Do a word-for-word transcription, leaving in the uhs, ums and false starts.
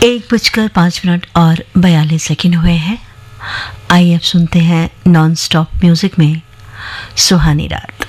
एक बजकर पाँच मिनट और बयालीस सेकंड हुए हैं। आइए अब सुनते हैं नॉन स्टॉप म्यूजिक में सुहानी रात।